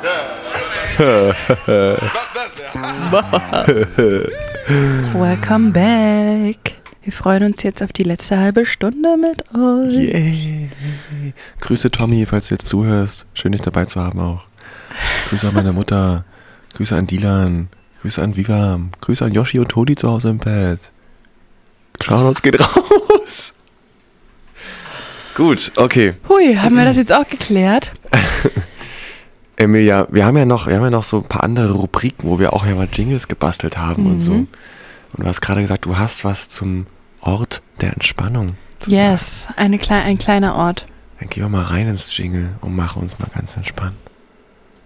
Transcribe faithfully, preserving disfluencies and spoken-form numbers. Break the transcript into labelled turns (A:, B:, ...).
A: Welcome back. Wir freuen uns jetzt auf die letzte halbe Stunde mit euch.
B: Yay. Grüße Tommy, falls du jetzt zuhörst. Schön, dich dabei zu haben auch. Grüße an meine Mutter. Grüße an Dylan. Grüße an Vivam. Grüße an Yoshi und Toni zu Hause im Bett. Shoutouts geht raus. Gut, okay.
A: Hui, haben wir das jetzt auch geklärt?
B: Emilia, wir haben ja noch, wir haben ja noch so ein paar andere Rubriken, wo wir auch ja mal Jingles gebastelt haben mhm. und so. Und du hast gerade gesagt, du hast was zum Ort der Entspannung zu
A: Yes,
B: sagen.
A: Eine klei- ein kleiner Ort.
B: Dann gehen wir mal rein ins Jingle und machen uns mal ganz entspannt.